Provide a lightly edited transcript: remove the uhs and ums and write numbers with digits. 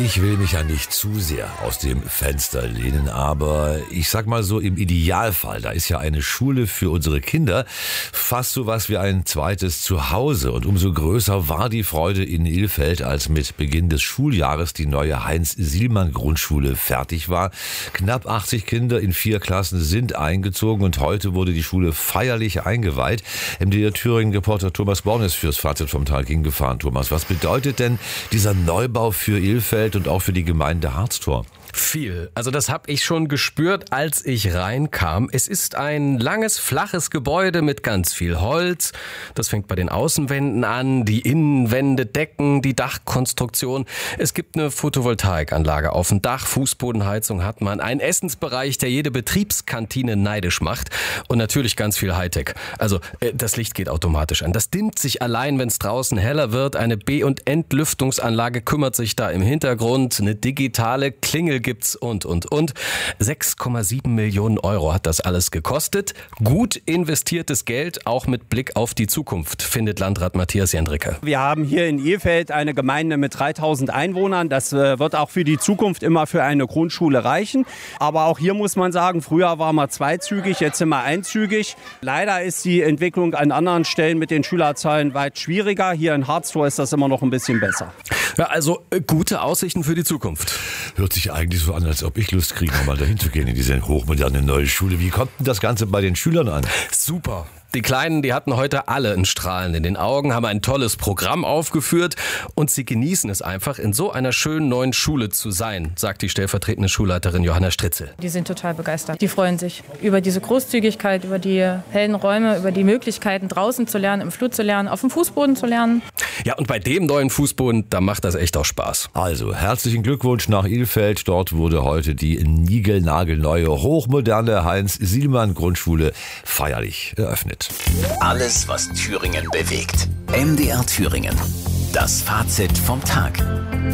Ich will mich ja nicht zu sehr aus dem Fenster lehnen, aber ich sag mal so, im Idealfall, da ist ja eine Schule für unsere Kinder fast so was wie ein zweites Zuhause. Und umso größer war die Freude in Ilfeld, als mit Beginn des Schuljahres die neue Heinz-Sielmann-Grundschule fertig war. Knapp 80 Kinder in 4 Klassen sind eingezogen und heute wurde die Schule feierlich eingeweiht. MDR Thüringen-Reporter Thomas Born ist fürs Fazit vom Tag hingefahren. Thomas, was bedeutet denn dieser Neubau für Ilfeld und auch für die Gemeinde Harztor? Viel. Also das habe ich schon gespürt, als ich reinkam. Es ist ein langes, flaches Gebäude mit ganz viel Holz. Das fängt bei den Außenwänden an, die Innenwände, Decken, die Dachkonstruktion. Es gibt eine Photovoltaikanlage auf dem Dach, Fußbodenheizung hat man, einen Essensbereich, der jede Betriebskantine neidisch macht und natürlich ganz viel Hightech. Also das Licht geht automatisch an. Das dimmt sich allein, wenn es draußen heller wird. Eine B- und Entlüftungsanlage kümmert sich da im Hintergrund. Eine digitale Klingel gibt's und. 6,7 Millionen Euro hat das alles gekostet. Gut investiertes Geld, auch mit Blick auf die Zukunft, findet Landrat Matthias Jendricke. Wir haben hier in Ilfeld eine Gemeinde mit 3000 Einwohnern. Das wird auch für die Zukunft immer für eine Grundschule reichen. Aber auch hier muss man sagen, früher war man zweizügig, jetzt sind wir einzügig. Leider ist die Entwicklung an anderen Stellen mit den Schülerzahlen weit schwieriger. Hier in Harztor ist das immer noch ein bisschen besser. Ja, also gute Aussichten für die Zukunft. Hört sich eigentlich so an, als ob ich Lust kriege, mal dahin zu gehen in diese hochmoderne neue Schule. Wie kommt denn das Ganze bei den Schülern an? Super. Die Kleinen, die hatten heute alle ein Strahlen in den Augen, haben ein tolles Programm aufgeführt und sie genießen es einfach, in so einer schönen neuen Schule zu sein, sagt die stellvertretende Schulleiterin Johanna Stritzel. Die sind total begeistert. Die freuen sich über diese Großzügigkeit, über die hellen Räume, über die Möglichkeiten, draußen zu lernen, im Flur zu lernen, auf dem Fußboden zu lernen. Ja, und bei dem neuen Fußboden, da macht das echt auch Spaß. Also, herzlichen Glückwunsch nach Ilfeld. Dort wurde heute die niegelnagelneue, hochmoderne Heinz-Sielmann-Grundschule feierlich eröffnet. Alles, was Thüringen bewegt. MDR Thüringen. Das Fazit vom Tag.